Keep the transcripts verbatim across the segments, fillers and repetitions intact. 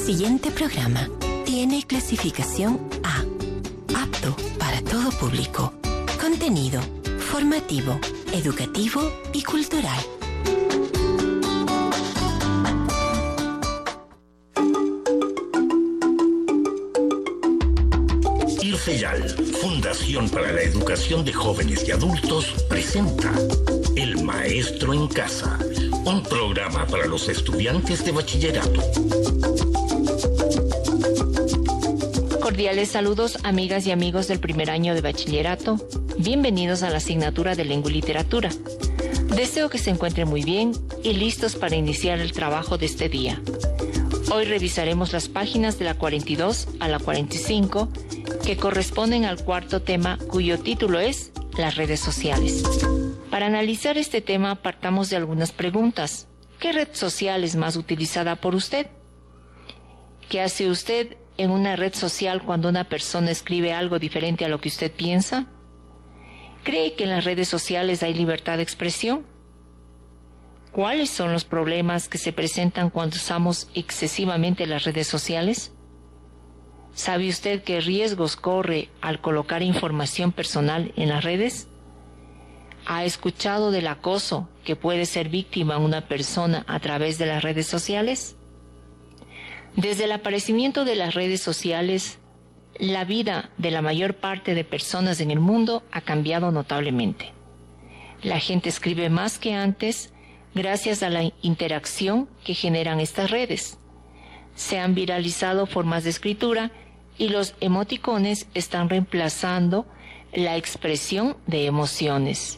siguiente programa tiene clasificación A, apto para todo público. Contenido formativo, educativo y cultural. IRCEYAL, Fundación para la Educación de Jóvenes y Adultos, presenta El Maestro en Casa, un programa para los estudiantes de bachillerato. Cordiales saludos, amigas y amigos del primer año de bachillerato. Bienvenidos a la asignatura de Lengua y Literatura. Deseo que se encuentren muy bien y listos para iniciar el trabajo de este día. Hoy revisaremos las páginas de la cuarenta y dos a la cuarenta y cinco, que corresponden al cuarto tema, cuyo título es Las redes sociales. Para analizar este tema, partamos de algunas preguntas. ¿Qué red social es más utilizada por usted? ¿Qué hace usted en una red social cuando una persona escribe algo diferente a lo que usted piensa? ¿Cree que en las redes sociales hay libertad de expresión? ¿Cuáles son los problemas que se presentan cuando usamos excesivamente las redes sociales? ¿Sabe usted qué riesgos corre al colocar información personal en las redes? ¿Ha escuchado del acoso que puede ser víctima una persona a través de las redes sociales? Desde el aparecimiento de las redes sociales, la vida de la mayor parte de personas en el mundo ha cambiado notablemente. La gente escribe más que antes gracias a la interacción que generan estas redes. Se han viralizado formas de escritura y los emoticones están reemplazando la expresión de emociones.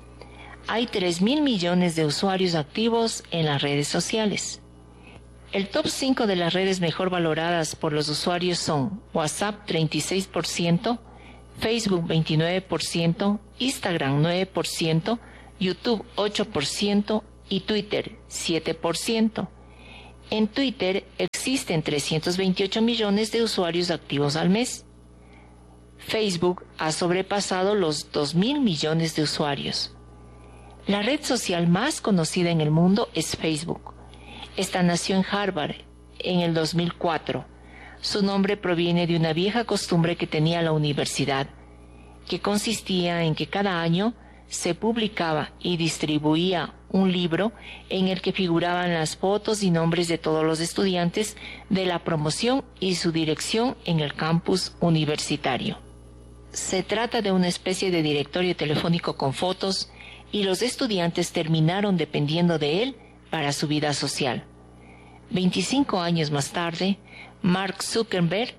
Hay tres mil millones de usuarios activos en las redes sociales. El top cinco de las redes mejor valoradas por los usuarios son WhatsApp treinta y seis por ciento, Facebook veintinueve por ciento, Instagram nueve por ciento, YouTube ocho por ciento y Twitter siete por ciento. En Twitter existen trescientos veintiocho millones de usuarios activos al mes. Facebook ha sobrepasado los dos mil millones de usuarios. La red social más conocida en el mundo es Facebook. Esta nació en Harvard en el dos mil cuatro. Su nombre proviene de una vieja costumbre que tenía la universidad, que consistía en que cada año se publicaba y distribuía un libro en el que figuraban las fotos y nombres de todos los estudiantes de la promoción y su dirección en el campus universitario. Se trata de una especie de directorio telefónico con fotos y los estudiantes terminaron dependiendo de él para su vida social. veinticinco años más tarde, Mark Zuckerberg,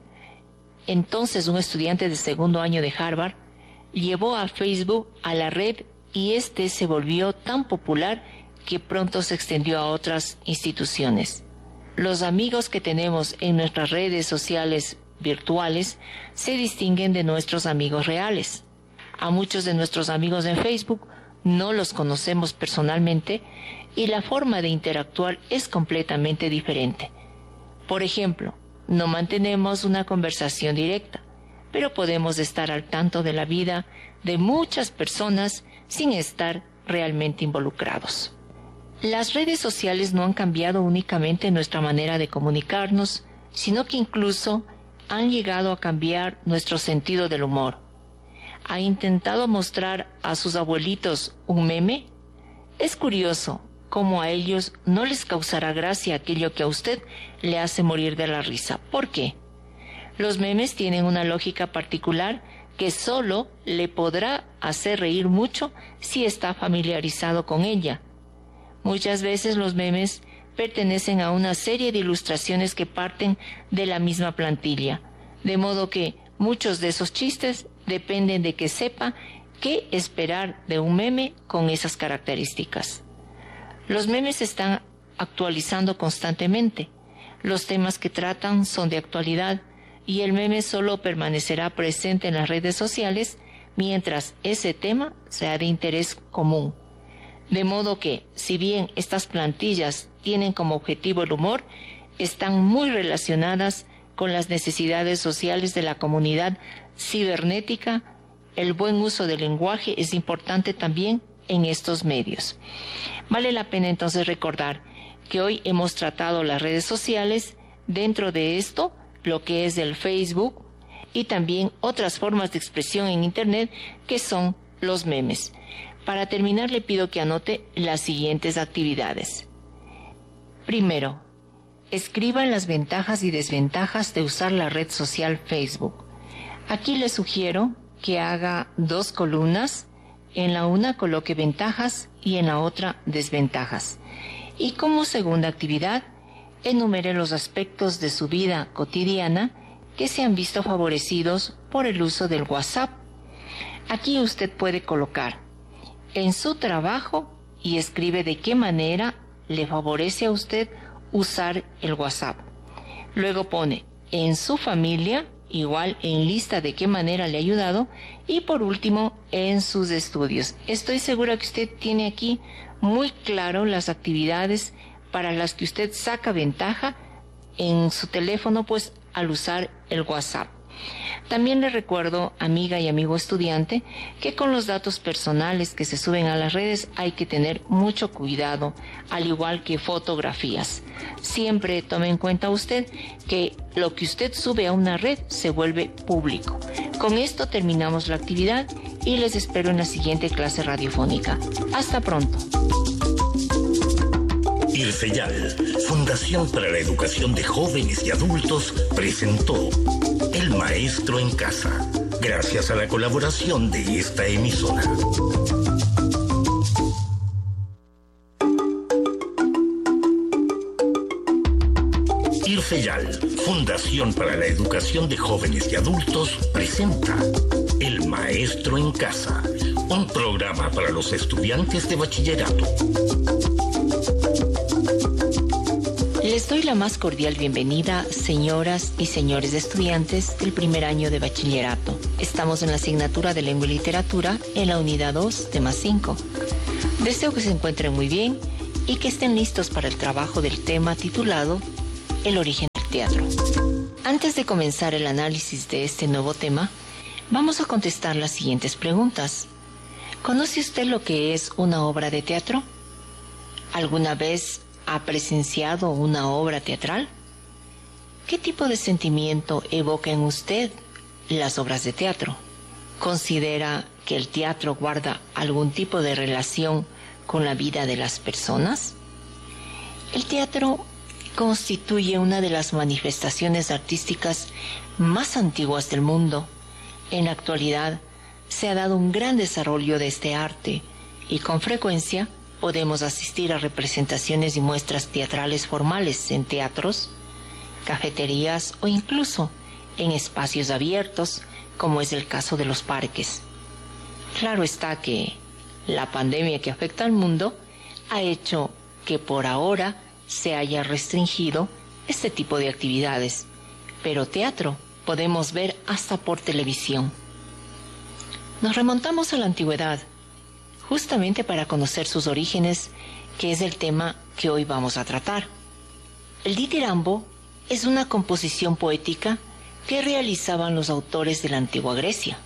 entonces un estudiante de segundo año de Harvard, llevó a Facebook a la red y este se volvió tan popular que pronto se extendió a otras instituciones. Los amigos que tenemos en nuestras redes sociales virtuales se distinguen de nuestros amigos reales. A muchos de nuestros amigos en Facebook no los conocemos personalmente y la forma de interactuar es completamente diferente. Por ejemplo, no mantenemos una conversación directa, pero podemos estar al tanto de la vida de muchas personas sin estar realmente involucrados. Las redes sociales no han cambiado únicamente nuestra manera de comunicarnos, sino que incluso han llegado a cambiar nuestro sentido del humor. ¿Ha intentado mostrar a sus abuelitos un meme? Es curioso cómo a ellos no les causará gracia aquello que a usted le hace morir de la risa. ¿Por qué? Los memes tienen una lógica particular que solo le podrá hacer reír mucho si está familiarizado con ella. Muchas veces los memes pertenecen a una serie de ilustraciones que parten de la misma plantilla, de modo que muchos de esos chistes dependen de que sepa qué esperar de un meme con esas características. Los memes se están actualizando constantemente. Los temas que tratan son de actualidad y el meme solo permanecerá presente en las redes sociales mientras ese tema sea de interés común. De modo que, si bien estas plantillas tienen como objetivo el humor, están muy relacionadas con las necesidades sociales de la comunidad cibernética. El buen uso del lenguaje es importante también en estos medios. Vale la pena entonces recordar que hoy hemos tratado las redes sociales Dentro de esto, lo que es el Facebook y también otras formas de expresión en Internet que son los memes. Para terminar, le pido que anote las siguientes actividades. Primero, escriban las ventajas y desventajas de usar la red social Facebook. Aquí le sugiero que haga dos columnas. En la una coloque ventajas y en la otra desventajas. Y como segunda actividad, enumere los aspectos de su vida cotidiana que se han visto favorecidos por el uso del WhatsApp. Aquí usted puede colocar en su trabajo y escribe de qué manera le favorece a usted usar el WhatsApp. Luego pone en su familia, igual en lista de qué manera le ha ayudado, y por último en sus estudios. Estoy segura que usted tiene aquí muy claro las actividades para las que usted saca ventaja en su teléfono, pues al usar el WhatsApp. También le recuerdo, amiga y amigo estudiante, que con los datos personales que se suben a las redes hay que tener mucho cuidado, al igual que fotografías. Siempre tome en cuenta usted que lo que usted sube a una red se vuelve público. Con esto terminamos la actividad y les espero en la siguiente clase radiofónica. Hasta pronto. IRCEYAL, Fundación para la Educación de Jóvenes y Adultos, presentó El Maestro en Casa, gracias a la colaboración de esta emisora. IRCEYAL, Fundación para la Educación de Jóvenes y Adultos, presenta El Maestro en Casa, un programa para los estudiantes de bachillerato. Les doy la más cordial bienvenida, señoras y señores estudiantes del primer año de bachillerato. Estamos en la asignatura de Lengua y Literatura en la unidad dos, tema cinco. Deseo que se encuentren muy bien y que estén listos para el trabajo del tema titulado El origen del teatro. Antes de comenzar el análisis de este nuevo tema, vamos a contestar las siguientes preguntas. ¿Conoce usted lo que es una obra de teatro? ¿Alguna vez ha presenciado una obra teatral? ¿Qué tipo de sentimiento evoca en usted las obras de teatro? ¿Considera que el teatro guarda algún tipo de relación con la vida de las personas? El teatro constituye una de las manifestaciones artísticas más antiguas del mundo. En la actualidad se ha dado un gran desarrollo de este arte y con frecuencia podemos asistir a representaciones y muestras teatrales formales en teatros, cafeterías o incluso en espacios abiertos, como es el caso de los parques. Claro está que la pandemia que afecta al mundo ha hecho que por ahora se haya restringido este tipo de actividades, pero teatro podemos ver hasta por televisión. Nos remontamos a la antigüedad, justamente para conocer sus orígenes, que es el tema que hoy vamos a tratar. El ditirambo es una composición poética que realizaban los autores de la antigua Grecia.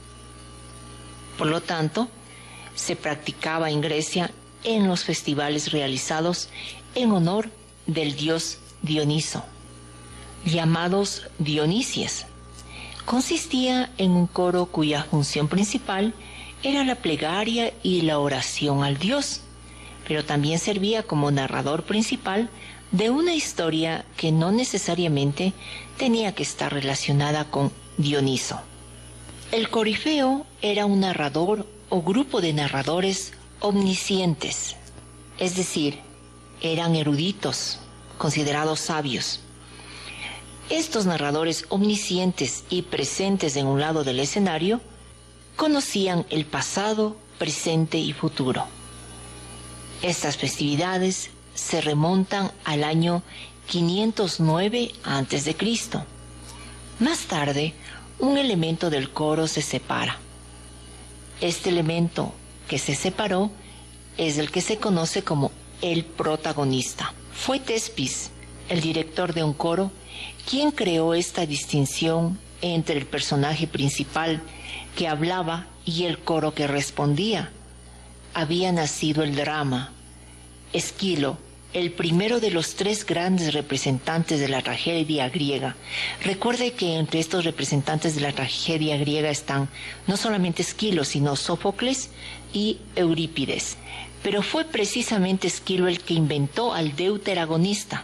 Por lo tanto, se practicaba en Grecia en los festivales realizados en honor del dios Dioniso, llamados Dionisies. Consistía en un coro cuya función principal era la plegaria y la oración al dios, pero también servía como narrador principal de una historia que no necesariamente tenía que estar relacionada con Dioniso. El corifeo era un narrador o grupo de narradores omniscientes, es decir, eran eruditos, considerados sabios. Estos narradores omniscientes y presentes en un lado del escenario conocían el pasado, presente y futuro. Estas festividades se remontan al año quinientos nueve antes de Cristo. Más tarde, un elemento del coro se separa. Este elemento que se separó es el que se conoce como el protagonista. Fue Tespis, el director de un coro, quien creó esta distinción entre el personaje principal que hablaba y el coro que respondía. Había nacido el drama. Esquilo, el primero de los tres grandes representantes de la tragedia griega. Recuerde que entre estos representantes de la tragedia griega están no solamente Esquilo, sino Sófocles y Eurípides. Pero fue precisamente Esquilo el que inventó al deuteragonista,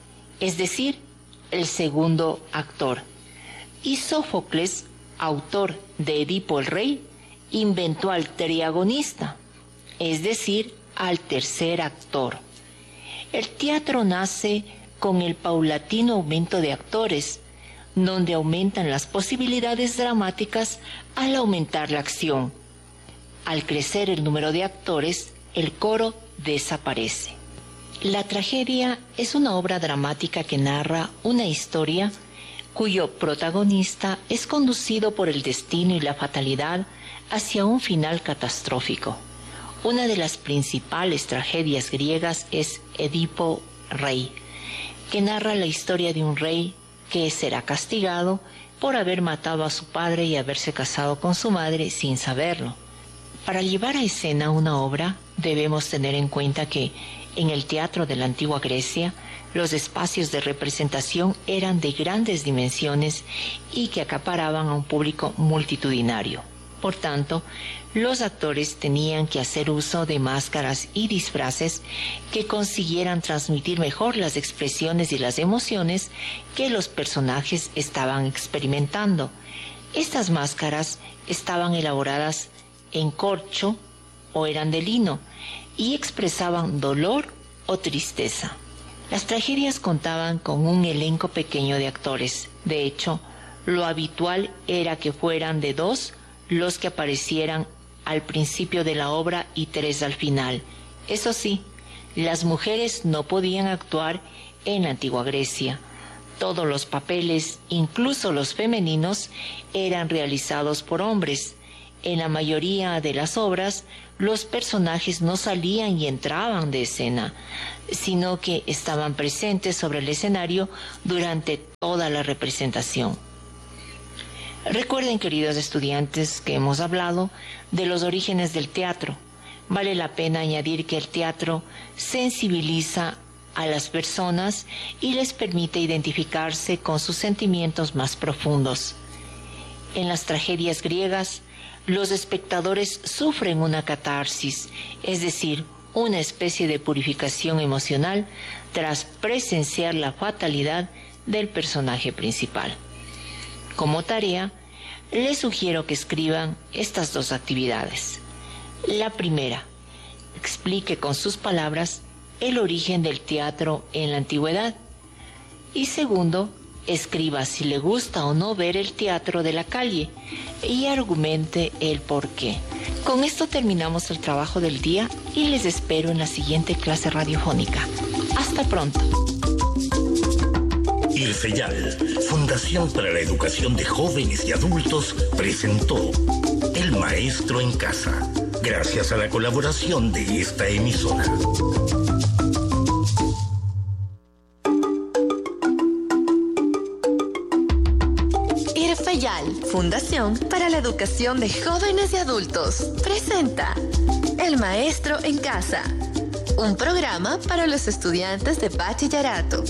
es decir, el segundo actor. Y Sófocles, autor de Edipo el Rey, inventó al triagonista, es decir, al tercer actor. El teatro nace con el paulatino aumento de actores, donde aumentan las posibilidades dramáticas al aumentar la acción. Al crecer el número de actores, el coro desaparece. La tragedia es una obra dramática que narra una historia cuyo protagonista es conducido por el destino y la fatalidad hacia un final catastrófico. Una de las principales tragedias griegas es Edipo Rey, que narra la historia de un rey que será castigado por haber matado a su padre y haberse casado con su madre sin saberlo. Para llevar a escena una obra, debemos tener en cuenta que en el teatro de la antigua Grecia, los espacios de representación eran de grandes dimensiones y que acaparaban a un público multitudinario. Por tanto, los actores tenían que hacer uso de máscaras y disfraces que consiguieran transmitir mejor las expresiones y las emociones que los personajes estaban experimentando. Estas máscaras estaban elaboradas en corcho o eran de lino y expresaban dolor o tristeza. Las tragedias contaban con un elenco pequeño de actores. De hecho, lo habitual era que fueran de dos los que aparecieran al principio de la obra y tres al final. Eso sí, las mujeres no podían actuar en la antigua Grecia. Todos los papeles, incluso los femeninos, eran realizados por hombres. En la mayoría de las obras, los personajes no salían y entraban de escena, sino que estaban presentes sobre el escenario durante toda la representación. Recuerden, queridos estudiantes, que hemos hablado de los orígenes del teatro. Vale la pena añadir que el teatro sensibiliza a las personas y les permite identificarse con sus sentimientos más profundos. En las tragedias griegas, los espectadores sufren una catarsis, es decir, una especie de purificación emocional tras presenciar la fatalidad del personaje principal. Como tarea, les sugiero que escriban estas dos actividades. La primera, explique con sus palabras el origen del teatro en la antigüedad. Y segundo, escriba si le gusta o no ver el teatro de la calle y argumente el por qué. Con esto terminamos el trabajo del día y les espero en la siguiente clase radiofónica. Hasta pronto. IRFEYAL, Fundación para la Educación de Jóvenes y Adultos, presentó El Maestro en Casa, gracias a la colaboración de esta emisora. IRFEYAL, Fundación para la Educación de Jóvenes y Adultos, presenta El Maestro en Casa, un programa para los estudiantes de bachillerato.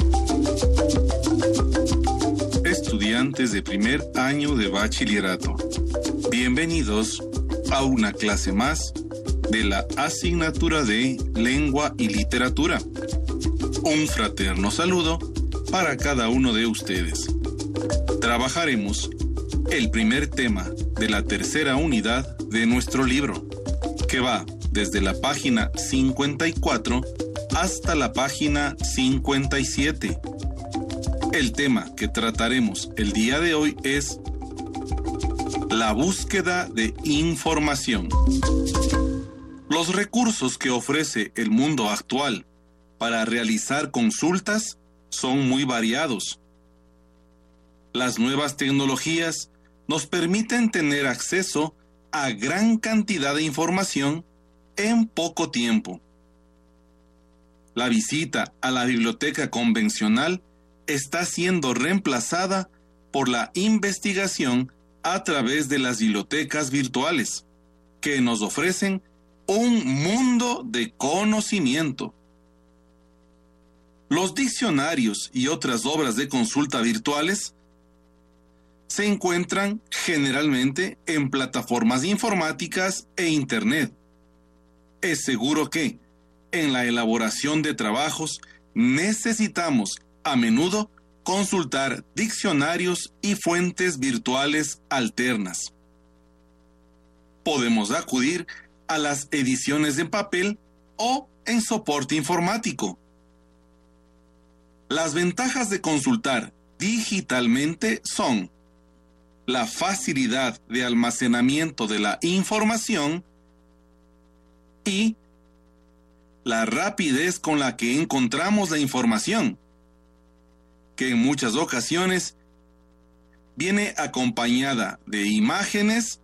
Estudiantes de primer año de bachillerato, bienvenidos a una clase más de la asignatura de Lengua y Literatura. Un fraterno saludo para cada uno de ustedes. Trabajaremos el primer tema de la tercera unidad de nuestro libro, que va desde la página cincuenta y cuatro hasta la página cincuenta y siete. El tema que trataremos el día de hoy es la búsqueda de información. Los recursos que ofrece el mundo actual para realizar consultas son muy variados. Las nuevas tecnologías nos permiten tener acceso a gran cantidad de información en poco tiempo. La visita a la biblioteca convencional está siendo reemplazada por la investigación a través de las bibliotecas virtuales, que nos ofrecen un mundo de conocimiento. Los diccionarios y otras obras de consulta virtuales se encuentran generalmente en plataformas informáticas e Internet. Es seguro que, en la elaboración de trabajos, necesitamos a menudo consultar diccionarios y fuentes virtuales alternas. Podemos acudir a las ediciones en papel o en soporte informático. Las ventajas de consultar digitalmente son la facilidad de almacenamiento de la información y la rapidez con la que encontramos la información, que en muchas ocasiones viene acompañada de imágenes,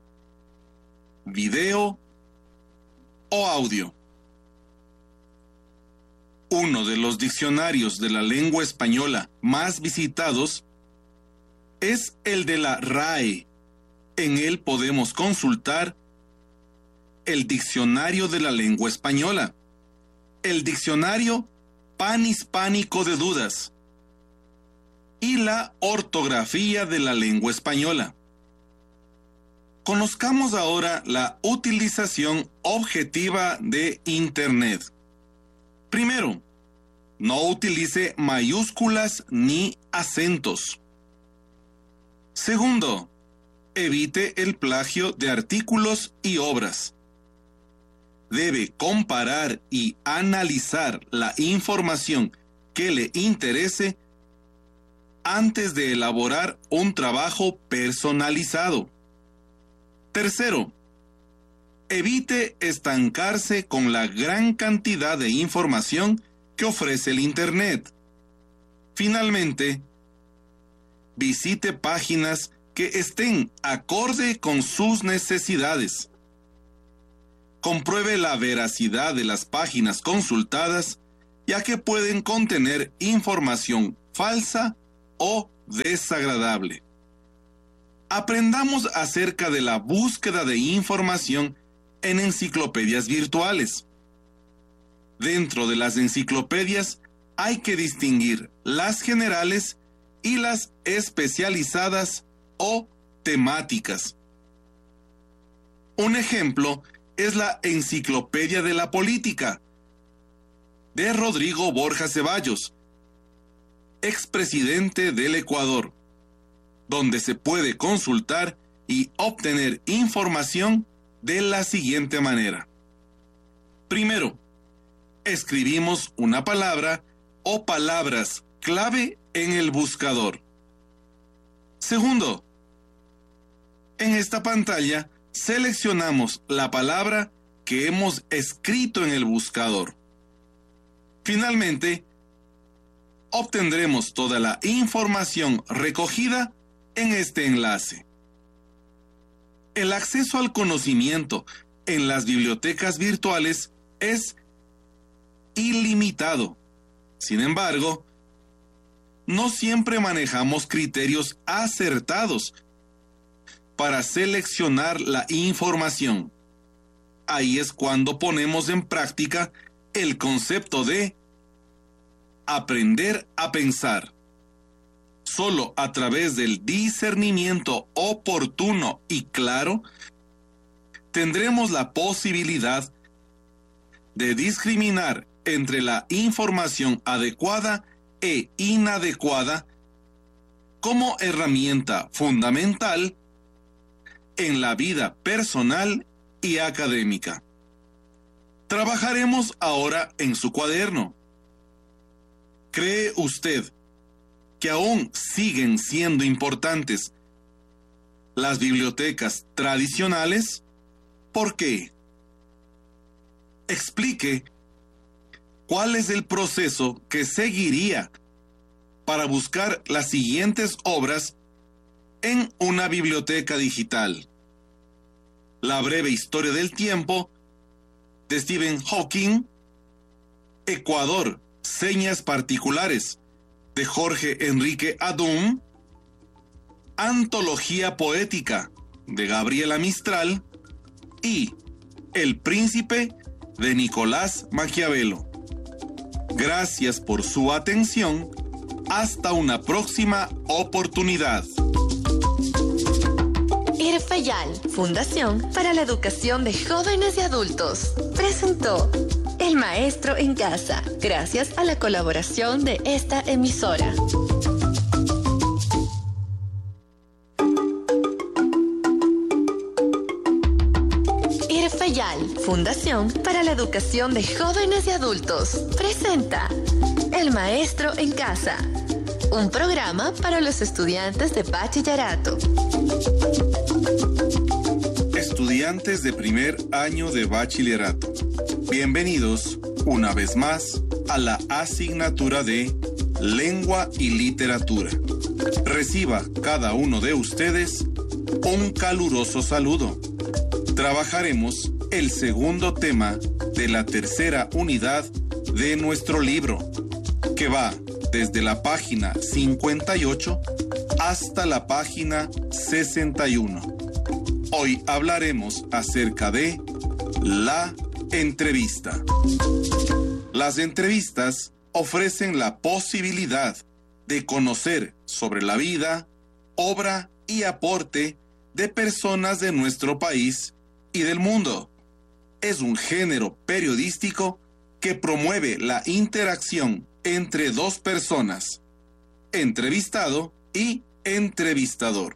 video o audio. Uno de los diccionarios de la lengua española más visitados es el de la R A E. En él podemos consultar el Diccionario de la Lengua Española, el Diccionario Panhispánico de Dudas y la Ortografía de la Lengua Española. Conozcamos ahora la utilización objetiva de Internet. Primero, no utilice mayúsculas ni acentos. Segundo, evite el plagio de artículos y obras. Debe comparar y analizar la información que le interese antes de elaborar un trabajo personalizado. Tercero, evite estancarse con la gran cantidad de información que ofrece el Internet. Finalmente, visite páginas que estén acorde con sus necesidades. Compruebe la veracidad de las páginas consultadas, ya que pueden contener información falsa o desagradable. Aprendamos acerca de la búsqueda de información en enciclopedias virtuales. Dentro de las enciclopedias hay que distinguir las generales y las especializadas o temáticas. Un ejemplo es la Enciclopedia de la Política de Rodrigo Borja Ceballos, expresidente del Ecuador, donde se puede consultar y obtener información de la siguiente manera. Primero, escribimos una palabra o palabras clave en el buscador. Segundo, en esta pantalla seleccionamos la palabra que hemos escrito en el buscador. Finalmente, obtendremos toda la información recogida en este enlace. El acceso al conocimiento en las bibliotecas virtuales es ilimitado. Sin embargo, no siempre manejamos criterios acertados para seleccionar la información. Ahí es cuando ponemos en práctica el concepto de aprender a pensar. Solo a través del discernimiento oportuno y claro, tendremos la posibilidad de discriminar entre la información adecuada e inadecuada como herramienta fundamental en la vida personal y académica. Trabajaremos ahora en su cuaderno. ¿Cree usted que aún siguen siendo importantes las bibliotecas tradicionales? ¿Por qué? Explique cuál es el proceso que seguiría para buscar las siguientes obras en una biblioteca digital. La breve historia del tiempo de Stephen Hawking, Ecuador, señas particulares de Jorge Enrique Adum, Antología poética de Gabriela Mistral y El príncipe de Nicolás Maquiavelo. Gracias por su atención. Hasta una próxima oportunidad. IRFEYAL, Fundación para la Educación de Jóvenes y Adultos, presentó El Maestro en Casa, gracias a la colaboración de esta emisora. IRFEYAL, Fundación para la Educación de Jóvenes y Adultos, presenta El Maestro en Casa, un programa para los estudiantes de bachillerato. Estudiantes de primer año de bachillerato, bienvenidos una vez más a la asignatura de Lengua y Literatura. Reciba cada uno de ustedes un caluroso saludo. Trabajaremos el segundo tema de la tercera unidad de nuestro libro, que va desde la página cincuenta y ocho hasta la página sesenta y uno. Hoy hablaremos acerca de la entrevista. Las entrevistas ofrecen la posibilidad de conocer sobre la vida, obra y aporte de personas de nuestro país y del mundo. Es un género periodístico que promueve la interacción entre dos personas, entrevistado y entrevistador.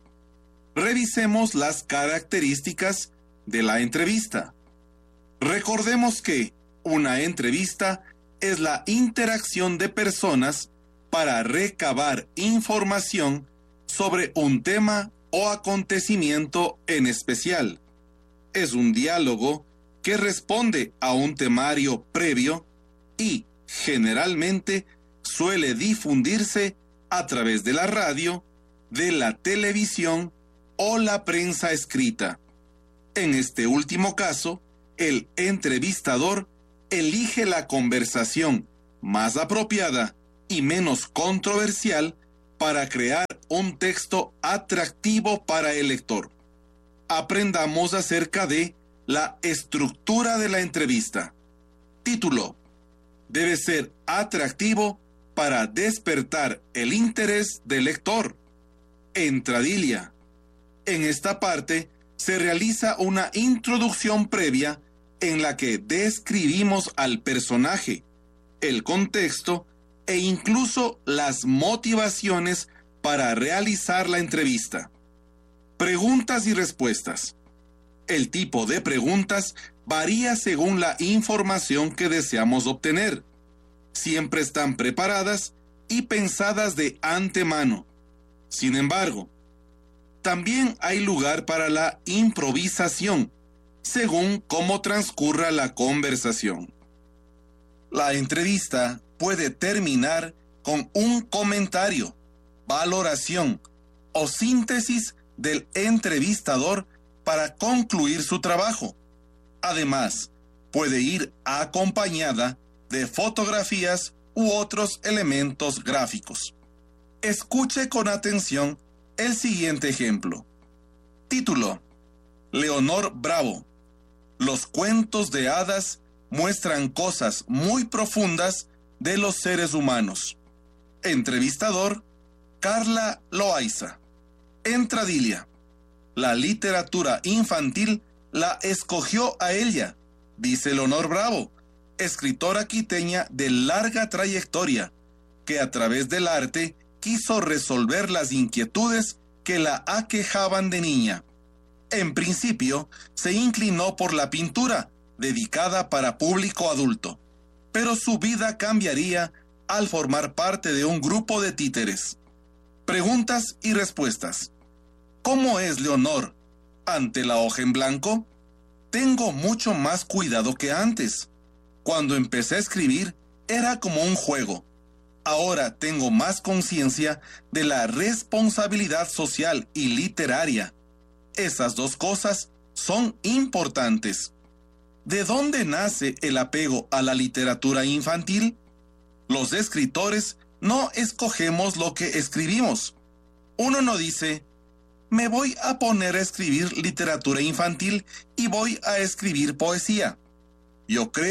Revisemos las características de la entrevista. Recordemos que una entrevista es la interacción de personas para recabar información sobre un tema o acontecimiento en especial. Es un diálogo que responde a un temario previo y, generalmente, suele difundirse a través de la radio, de la televisión o la prensa escrita. En este último caso, el entrevistador elige la conversación más apropiada y menos controversial para crear un texto atractivo para el lector. Aprendamos acerca de la estructura de la entrevista. Título: debe ser atractivo para despertar el interés del lector. Entradilla: en esta parte se realiza una introducción previa en la que describimos al personaje, el contexto e incluso las motivaciones para realizar la entrevista. Preguntas y respuestas. El tipo de preguntas varía según la información que deseamos obtener. Siempre están preparadas y pensadas de antemano. Sin embargo, también hay lugar para la improvisación, según cómo transcurra la conversación. La entrevista puede terminar con un comentario, valoración o síntesis del entrevistador para concluir su trabajo. Además, puede ir acompañada de fotografías u otros elementos gráficos. Escuche con atención el siguiente ejemplo. Título: Leonor Bravo. Los cuentos de hadas muestran cosas muy profundas de los seres humanos. Entrevistador: Carla Loaiza. Entradilla: la literatura infantil la escogió a ella, dice Leonor Bravo, escritora quiteña de larga trayectoria, que a través del arte quiso resolver las inquietudes que la aquejaban de niña. En principio, se inclinó por la pintura, dedicada para público adulto, pero su vida cambiaría al formar parte de un grupo de títeres. Preguntas y respuestas. ¿Cómo es Leonor ante la hoja en blanco? Tengo mucho más cuidado que antes. Cuando empecé a escribir, era como un juego. Ahora tengo más conciencia de la responsabilidad social y literaria. Esas dos cosas son importantes. ¿De dónde nace el apego a la literatura infantil? Los escritores no escogemos lo que escribimos. Uno no dice: me voy a poner a escribir literatura infantil y voy a escribir poesía. Yo creo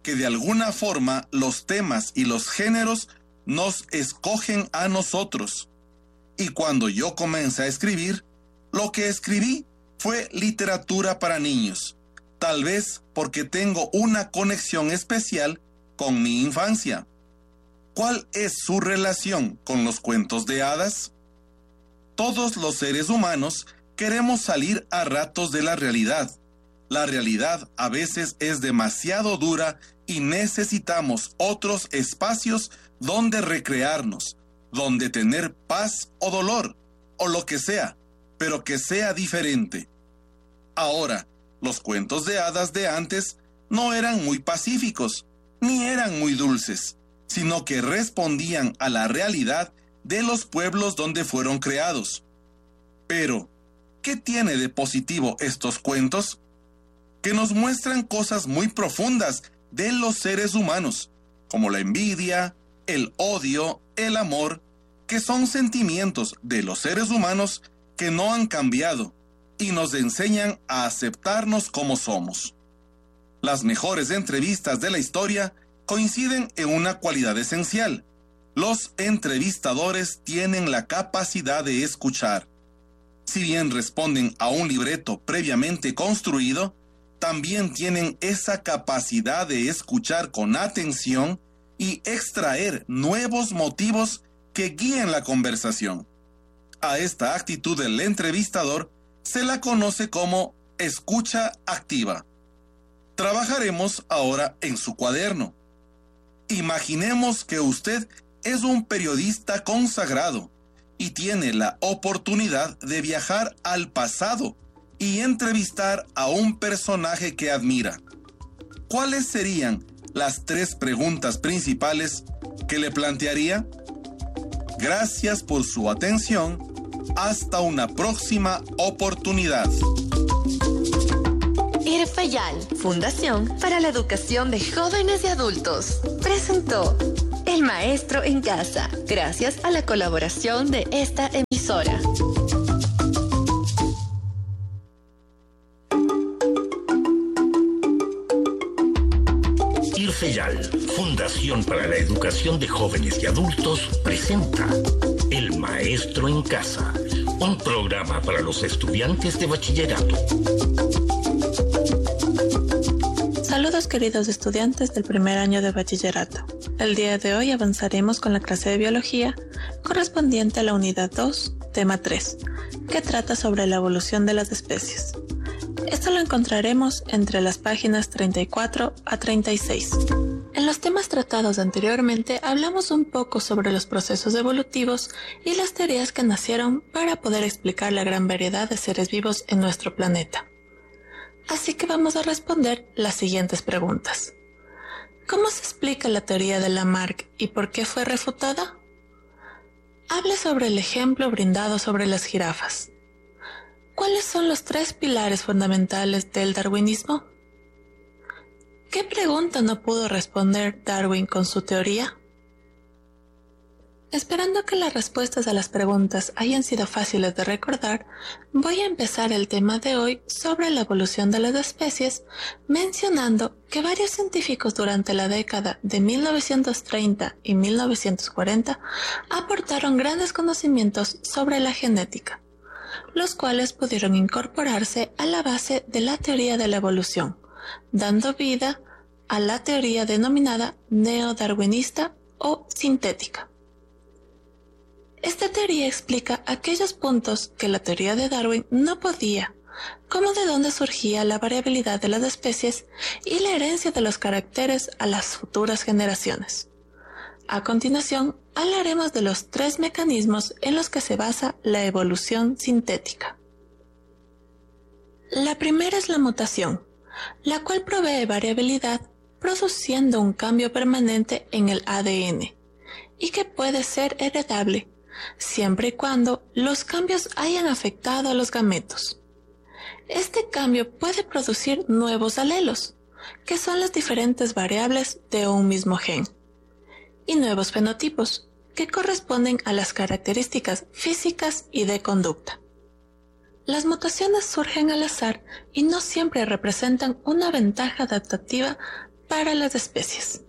que de alguna forma los temas y los géneros nos escogen a nosotros. Y cuando yo comencé a escribir, lo que escribí fue literatura para niños, tal vez porque tengo una conexión especial con mi infancia. ¿Cuál es su relación con los cuentos de hadas? Todos los seres humanos queremos salir a ratos de la realidad. La realidad a veces es demasiado dura y necesitamos otros espacios donde recrearnos, donde tener paz o dolor, o lo que sea, pero que sea diferente. Ahora, los cuentos de hadas de antes no eran muy pacíficos, ni eran muy dulces, sino que respondían a la realidad de los pueblos donde fueron creados. Pero, ¿qué tiene de positivo estos cuentos? Que nos muestran cosas muy profundas de los seres humanos, como la envidia, el odio, el amor, que son sentimientos de los seres humanos que no han cambiado y nos enseñan a aceptarnos como somos. Las mejores entrevistas de la historia coinciden en una cualidad esencial. Los entrevistadores tienen la capacidad de escuchar. Si bien responden a un libreto previamente construido, también tienen esa capacidad de escuchar con atención y extraer nuevos motivos que guíen la conversación. A esta actitud del entrevistador se la conoce como escucha activa. Trabajaremos ahora en su cuaderno. Imaginemos que usted es un periodista consagrado y tiene la oportunidad de viajar al pasado y entrevistar a un personaje que admira. ¿Cuáles serían las tres preguntas principales que le plantearía? Gracias por su atención. Hasta una próxima oportunidad. IRFEYAL, Fundación para la Educación de Jóvenes y Adultos, presentó El Maestro en Casa, gracias a la colaboración de esta emisora. IRFEYAL, Fundación para la Educación de Jóvenes y Adultos, presenta El Maestro en Casa, un programa para los estudiantes de bachillerato. Saludos queridos estudiantes del primer año de bachillerato. El día de hoy avanzaremos con la clase de biología correspondiente a la unidad dos, tema tres, que trata sobre la evolución de las especies. Esto lo encontraremos entre las páginas treinta y cuatro a treinta y seis. En los temas tratados anteriormente hablamos un poco sobre los procesos evolutivos y las teorías que nacieron para poder explicar la gran variedad de seres vivos en nuestro planeta. Así que vamos a responder las siguientes preguntas. ¿Cómo se explica la teoría de Lamarck y por qué fue refutada? Hable sobre el ejemplo brindado sobre las jirafas. ¿Cuáles son los tres pilares fundamentales del darwinismo? ¿Qué pregunta no pudo responder Darwin con su teoría? Esperando que las respuestas a las preguntas hayan sido fáciles de recordar, voy a empezar el tema de hoy sobre la evolución de las especies, mencionando que varios científicos durante la década de mil novecientos treinta y mil novecientos cuarenta aportaron grandes conocimientos sobre la genética, los cuales pudieron incorporarse a la base de la teoría de la evolución, dando vida a la teoría denominada neodarwinista o sintética. Esta teoría explica aquellos puntos que la teoría de Darwin no podía, como de dónde surgía la variabilidad de las especies y la herencia de los caracteres a las futuras generaciones. A continuación, hablaremos de los tres mecanismos en los que se basa la evolución sintética. La primera es la mutación, la cual provee variabilidad produciendo un cambio permanente en el A D N y que puede ser heredable siempre y cuando los cambios hayan afectado a los gametos. Este cambio puede producir nuevos alelos, que son las diferentes variables de un mismo gen, y nuevos fenotipos, que corresponden a las características físicas y de conducta. Las mutaciones surgen al azar y no siempre representan una ventaja adaptativa para las especies.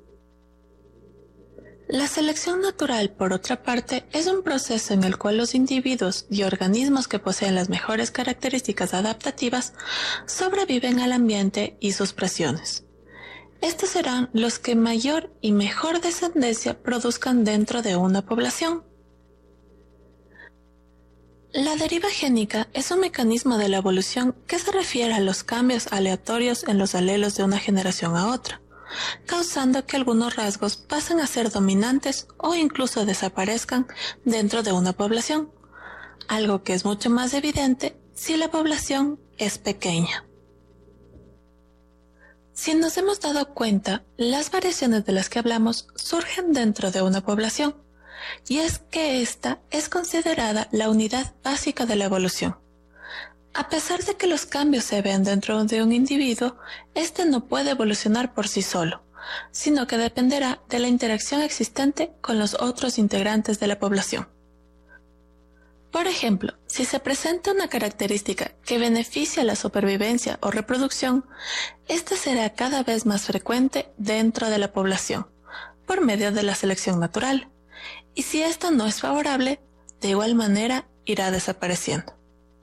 La selección natural, por otra parte, es un proceso en el cual los individuos y organismos que poseen las mejores características adaptativas sobreviven al ambiente y sus presiones. Estos serán los que mayor y mejor descendencia produzcan dentro de una población. La deriva génica es un mecanismo de la evolución que se refiere a los cambios aleatorios en los alelos de una generación a otra, causando que algunos rasgos pasen a ser dominantes o incluso desaparezcan dentro de una población, algo que es mucho más evidente si la población es pequeña. Si nos hemos dado cuenta, las variaciones de las que hablamos surgen dentro de una población, y es que esta es considerada la unidad básica de la evolución. A pesar de que los cambios se vean dentro de un individuo, este no puede evolucionar por sí solo, sino que dependerá de la interacción existente con los otros integrantes de la población. Por ejemplo, si se presenta una característica que beneficia la supervivencia o reproducción, esta será cada vez más frecuente dentro de la población, por medio de la selección natural, y si esta no es favorable, de igual manera irá desapareciendo.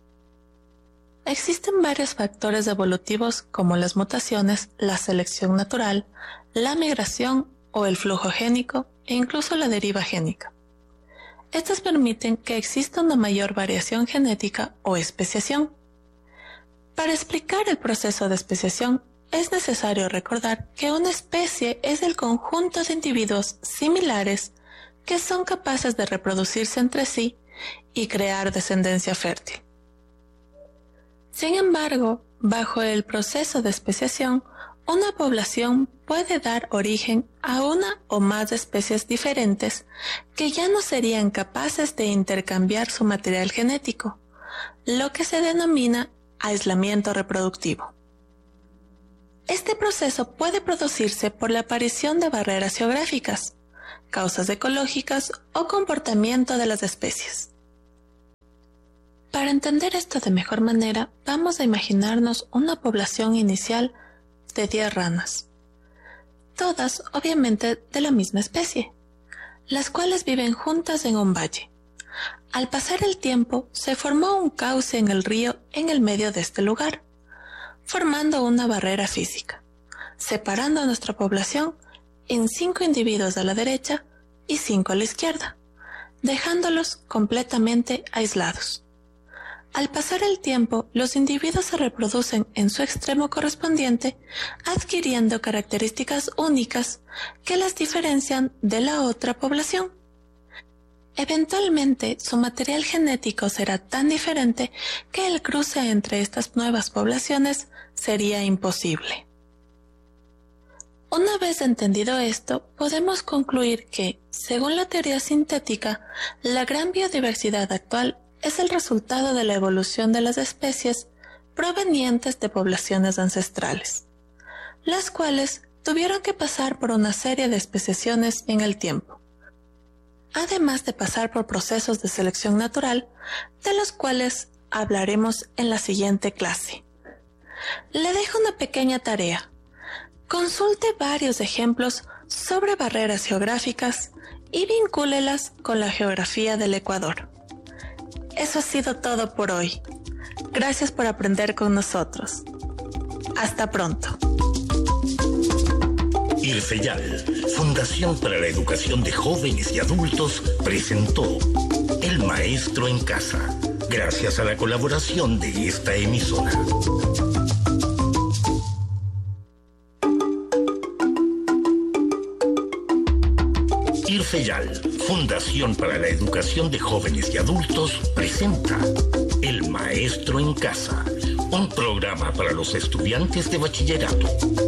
Existen varios factores evolutivos como las mutaciones, la selección natural, la migración o el flujo génico e incluso la deriva génica. Estas permiten que exista una mayor variación genética o especiación. Para explicar el proceso de especiación, es necesario recordar que una especie es el conjunto de individuos similares que son capaces de reproducirse entre sí y crear descendencia fértil. Sin embargo, bajo el proceso de especiación, una población puede dar origen a una o más especies diferentes que ya no serían capaces de intercambiar su material genético, lo que se denomina aislamiento reproductivo. Este proceso puede producirse por la aparición de barreras geográficas, causas ecológicas o comportamiento de las especies. Para entender esto de mejor manera, vamos a imaginarnos una población inicial de diez ranas, todas obviamente de la misma especie, las cuales viven juntas en un valle. Al pasar el tiempo, se formó un cauce en el río en el medio de este lugar, formando una barrera física, separando a nuestra población en cinco individuos a la derecha y cinco a la izquierda, dejándolos completamente aislados. Al pasar el tiempo, los individuos se reproducen en su extremo correspondiente, adquiriendo características únicas que las diferencian de la otra población. Eventualmente, su material genético será tan diferente que el cruce entre estas nuevas poblaciones sería imposible. Una vez entendido esto, podemos concluir que, según la teoría sintética, la gran biodiversidad actual es el resultado de la evolución de las especies provenientes de poblaciones ancestrales, las cuales tuvieron que pasar por una serie de especiaciones en el tiempo, además de pasar por procesos de selección natural, de los cuales hablaremos en la siguiente clase. Le dejo una pequeña tarea. Consulte varios ejemplos sobre barreras geográficas y vincúlelas con la geografía del Ecuador. Eso ha sido todo por hoy. Gracias por aprender con nosotros. Hasta pronto. IRFEYAL, Fundación para la Educación de Jóvenes y Adultos, presentó El Maestro en Casa, gracias a la colaboración de esta emisora. IRFEYAL, Fundación para la Educación de Jóvenes y Adultos, presenta El Maestro en Casa, un programa para los estudiantes de bachillerato.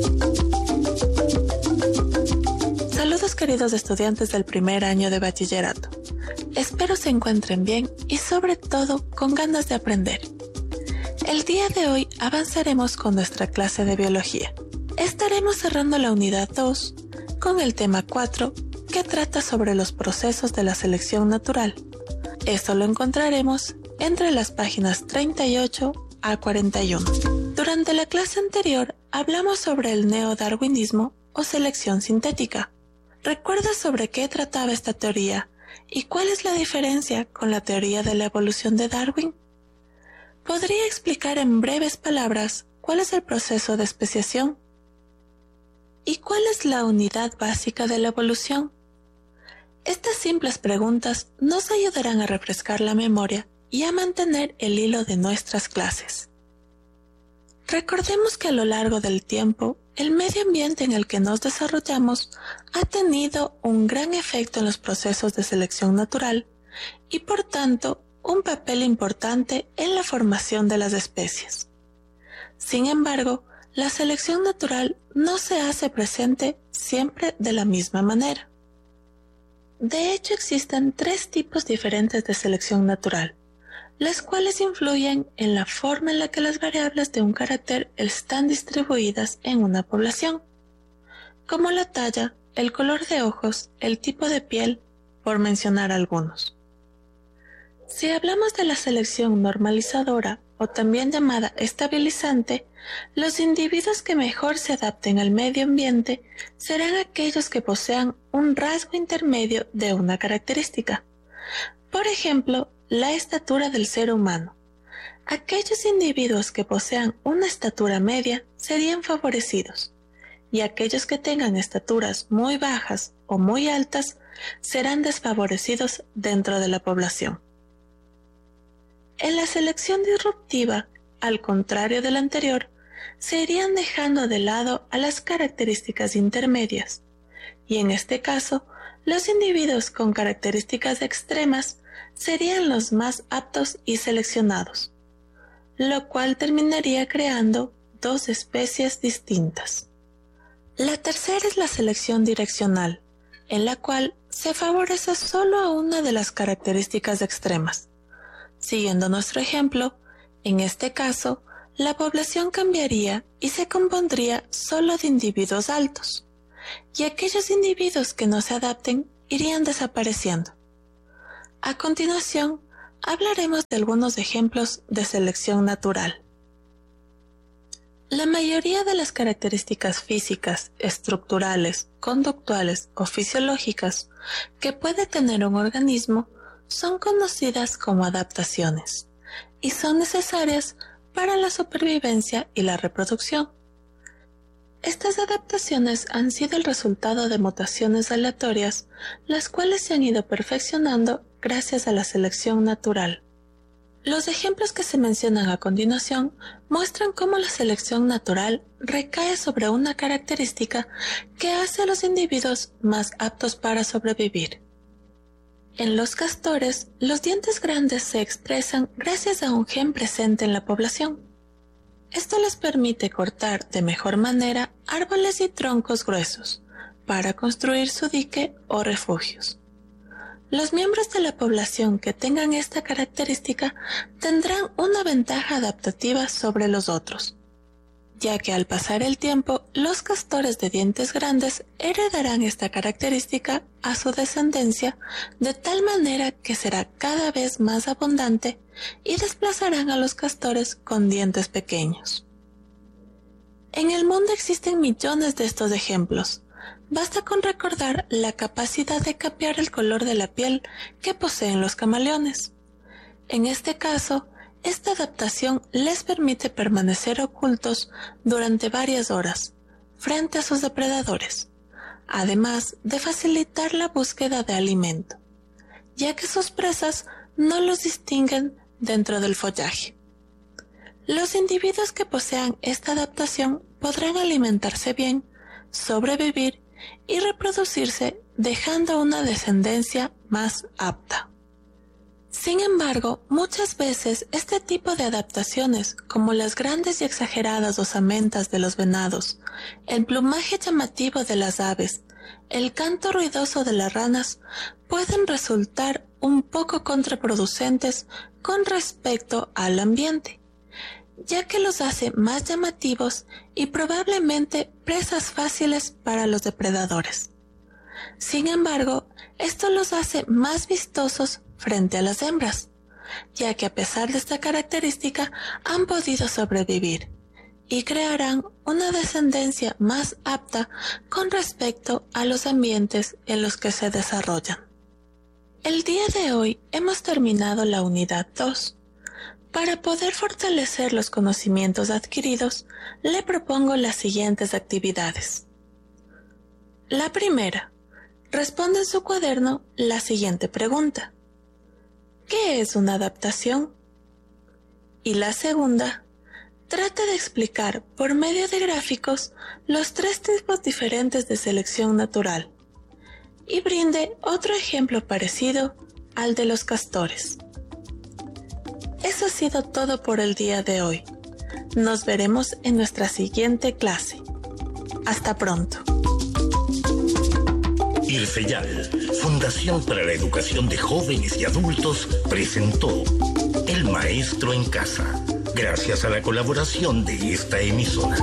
Saludos queridos estudiantes del primer año de bachillerato. Espero se encuentren bien y sobre todo con ganas de aprender. El día de hoy avanzaremos con nuestra clase de biología. Estaremos cerrando la unidad dos con el tema cuatro, que trata sobre los procesos de la selección natural. Esto lo encontraremos entre las páginas treinta y ocho a cuarenta y uno. Durante la clase anterior hablamos sobre el neodarwinismo o selección sintética. ¿Recuerdas sobre qué trataba esta teoría y cuál es la diferencia con la teoría de la evolución de Darwin? ¿Podría explicar en breves palabras cuál es el proceso de especiación? ¿Y cuál es la unidad básica de la evolución? Estas simples preguntas nos ayudarán a refrescar la memoria y a mantener el hilo de nuestras clases. Recordemos que a lo largo del tiempo, el medio ambiente en el que nos desarrollamos ha tenido un gran efecto en los procesos de selección natural y, por tanto, un papel importante en la formación de las especies. Sin embargo, la selección natural no se hace presente siempre de la misma manera. De hecho, existen tres tipos diferentes de selección natural, las cuales influyen en la forma en la que las variables de un carácter están distribuidas en una población, como la talla, el color de ojos, el tipo de piel, por mencionar algunos. Si hablamos de la selección normalizadora, o también llamada estabilizante, los individuos que mejor se adapten al medio ambiente serán aquellos que posean un rasgo intermedio de una característica. Por ejemplo, la estatura del ser humano. Aquellos individuos que posean una estatura media serían favorecidos, y aquellos que tengan estaturas muy bajas o muy altas serán desfavorecidos dentro de la población. En la selección disruptiva, al contrario de la anterior, se irían dejando de lado a las características intermedias, y en este caso, los individuos con características extremas serían los más aptos y seleccionados, lo cual terminaría creando dos especies distintas. La tercera es la selección direccional, en la cual se favorece solo a una de las características extremas. Siguiendo nuestro ejemplo, en este caso, la población cambiaría y se compondría solo de individuos altos, y aquellos individuos que no se adapten irían desapareciendo. A continuación, hablaremos de algunos ejemplos de selección natural. La mayoría de las características físicas, estructurales, conductuales o fisiológicas que puede tener un organismo son conocidas como adaptaciones y son necesarias para la supervivencia y la reproducción. Estas adaptaciones han sido el resultado de mutaciones aleatorias, las cuales se han ido perfeccionando gracias a la selección natural. Los ejemplos que se mencionan a continuación muestran cómo la selección natural recae sobre una característica que hace a los individuos más aptos para sobrevivir. En los castores, los dientes grandes se expresan gracias a un gen presente en la población. Esto les permite cortar de mejor manera árboles y troncos gruesos para construir su dique o refugios. Los miembros de la población que tengan esta característica tendrán una ventaja adaptativa sobre los otros, ya que al pasar el tiempo, los castores de dientes grandes heredarán esta característica a su descendencia de tal manera que será cada vez más abundante y desplazarán a los castores con dientes pequeños. En el mundo existen millones de estos ejemplos. Basta con recordar la capacidad de cambiar el color de la piel que poseen los camaleones. En este caso, esta adaptación les permite permanecer ocultos durante varias horas frente a sus depredadores, además de facilitar la búsqueda de alimento, ya que sus presas no los distinguen dentro del follaje. Los individuos que posean esta adaptación podrán alimentarse bien, sobrevivir y reproducirse, dejando una descendencia más apta. Sin embargo, muchas veces este tipo de adaptaciones, como las grandes y exageradas osamentas de los venados, el plumaje llamativo de las aves, el canto ruidoso de las ranas, pueden resultar un poco contraproducentes con respecto al ambiente, ya que los hace más llamativos y probablemente presas fáciles para los depredadores. Sin embargo, esto los hace más vistosos frente a las hembras, ya que a pesar de esta característica han podido sobrevivir, y crearán una descendencia más apta con respecto a los ambientes en los que se desarrollan. El día de hoy hemos terminado la unidad dos. Para poder fortalecer los conocimientos adquiridos, le propongo las siguientes actividades. La primera, responde en su cuaderno la siguiente pregunta. ¿Qué es una adaptación? Y la segunda, trata de explicar por medio de gráficos los tres tipos diferentes de selección natural y brinde otro ejemplo parecido al de los castores. Eso ha sido todo por el día de hoy. Nos veremos en nuestra siguiente clase. Hasta pronto. IRCEYAL, Fundación para la Educación de Jóvenes y Adultos, presentó El Maestro en Casa, gracias a la colaboración de esta emisora.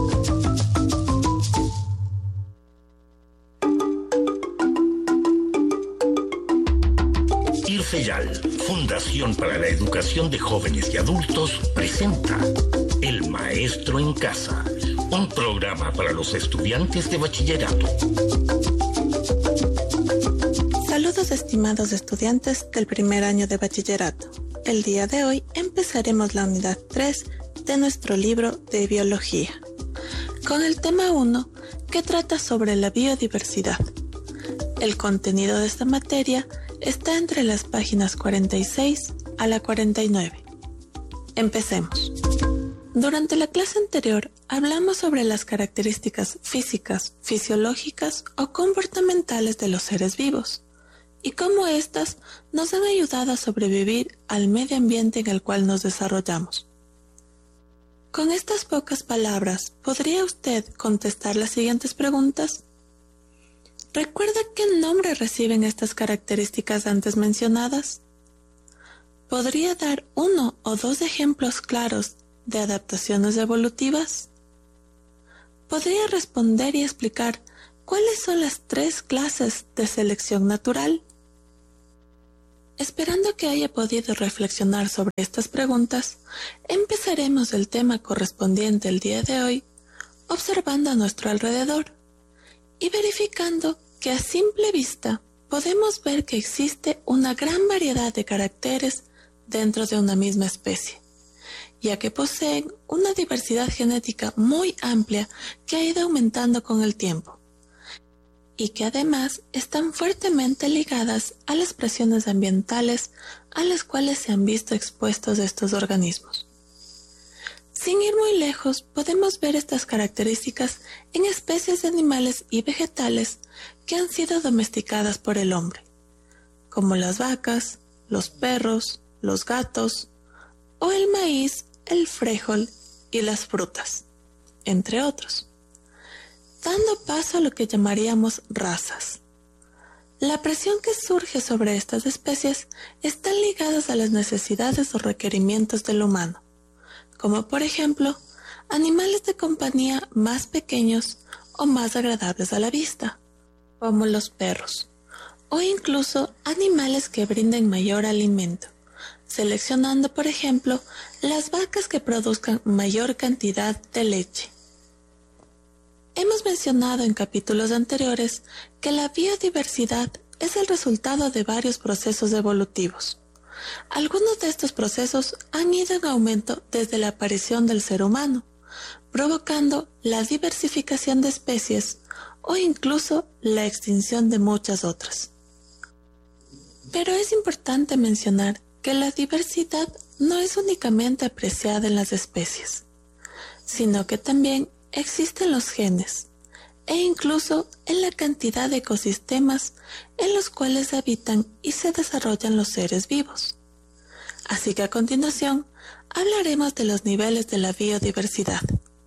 IRCEYAL, Fundación para la Educación de Jóvenes y Adultos, presenta El Maestro en Casa, un programa para los estudiantes de bachillerato. Saludos estimados estudiantes del primer año de bachillerato. El día de hoy empezaremos la unidad tres de nuestro libro de biología, con el tema uno que trata sobre la biodiversidad. El contenido de esta materia está entre las páginas cuarenta y seis a la cuarenta y nueve. Empecemos. Durante la clase anterior hablamos sobre las características físicas, fisiológicas o comportamentales de los seres vivos y cómo éstas nos han ayudado a sobrevivir al medio ambiente en el cual nos desarrollamos. Con estas pocas palabras, ¿podría usted contestar las siguientes preguntas? ¿Recuerda qué nombre reciben estas características antes mencionadas? ¿Podría dar uno o dos ejemplos claros de adaptaciones evolutivas? ¿Podría responder y explicar cuáles son las tres clases de selección natural? Esperando que haya podido reflexionar sobre estas preguntas, empezaremos el tema correspondiente el día de hoy, observando a nuestro alrededor y verificando que a simple vista podemos ver que existe una gran variedad de caracteres dentro de una misma especie, ya que poseen una diversidad genética muy amplia que ha ido aumentando con el tiempo, y que además están fuertemente ligadas a las presiones ambientales a las cuales se han visto expuestos estos organismos. Sin ir muy lejos, podemos ver estas características en especies de animales y vegetales que han sido domesticadas por el hombre, como las vacas, los perros, los gatos, o el maíz, el frijol y las frutas, entre otros, dando paso a lo que llamaríamos razas. La presión que surge sobre estas especies están ligadas a las necesidades o requerimientos del humano, como por ejemplo, animales de compañía más pequeños o más agradables a la vista, como los perros, o incluso animales que brinden mayor alimento, seleccionando por ejemplo las vacas que produzcan mayor cantidad de leche. Hemos mencionado en capítulos anteriores que la biodiversidad es el resultado de varios procesos evolutivos. Algunos de estos procesos han ido en aumento desde la aparición del ser humano, provocando la diversificación de especies o incluso la extinción de muchas otras. Pero es importante mencionar que la diversidad no es únicamente apreciada en las especies, sino que también existen los genes e incluso en la cantidad de ecosistemas en los cuales habitan y se desarrollan los seres vivos. Así que a continuación hablaremos de los niveles de la biodiversidad.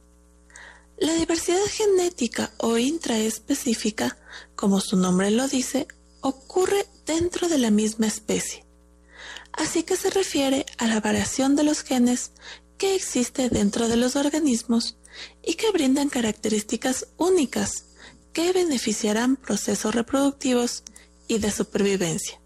La diversidad genética o intraespecífica, como su nombre lo dice, ocurre dentro de la misma especie, así que se refiere a la variación de los genes que existe dentro de los organismos y que brindan características únicas que beneficiarán procesos reproductivos y de supervivencia.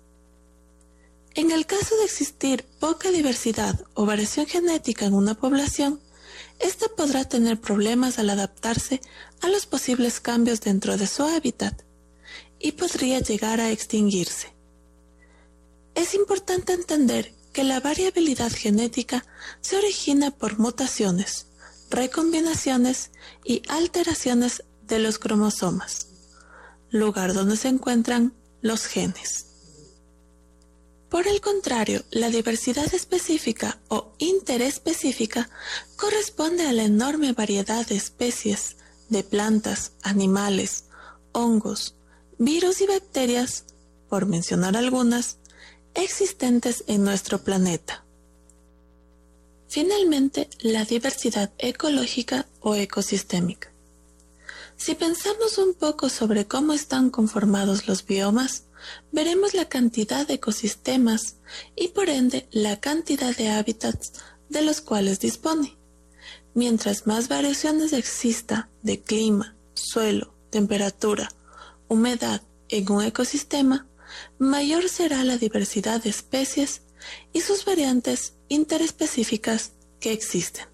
En el caso de existir poca diversidad o variación genética en una población, ésta podrá tener problemas al adaptarse a los posibles cambios dentro de su hábitat y podría llegar a extinguirse. Es importante entender que la variabilidad genética se origina por mutaciones, recombinaciones y alteraciones de los cromosomas, lugar donde se encuentran los genes. Por el contrario, la diversidad específica o interespecífica corresponde a la enorme variedad de especies de plantas, animales, hongos, virus y bacterias, por mencionar algunas, existentes en nuestro planeta. Finalmente, la diversidad ecológica o ecosistémica. Si pensamos un poco sobre cómo están conformados los biomas, veremos la cantidad de ecosistemas y por ende la cantidad de hábitats de los cuales dispone. Mientras más variaciones exista de clima, suelo, temperatura, humedad en un ecosistema, mayor será la diversidad de especies y sus variantes interespecíficas que existen.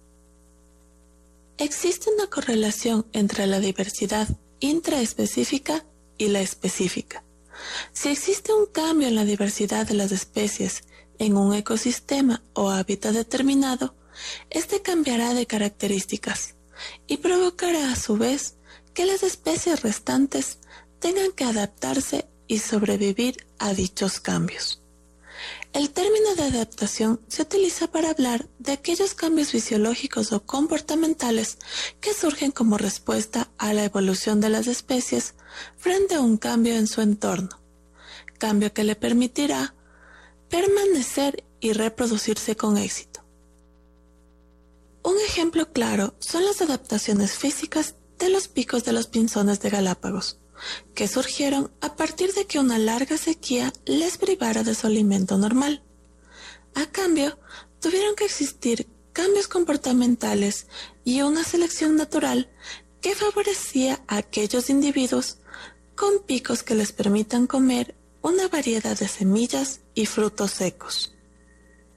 Existe una correlación entre la diversidad intraespecífica y la específica. Si existe un cambio en la diversidad de las especies en un ecosistema o hábitat determinado, este cambiará de características y provocará a su vez que las especies restantes tengan que adaptarse y sobrevivir a dichos cambios. El término de adaptación se utiliza para hablar de aquellos cambios fisiológicos o comportamentales que surgen como respuesta a la evolución de las especies frente a un cambio en su entorno, cambio que le permitirá permanecer y reproducirse con éxito. Un ejemplo claro son las adaptaciones físicas de los picos de los pinzones de Galápagos, que surgieron a partir de que una larga sequía les privara de su alimento normal. A cambio, tuvieron que existir cambios comportamentales y una selección natural que favorecía a aquellos individuos con picos que les permitan comer una variedad de semillas y frutos secos.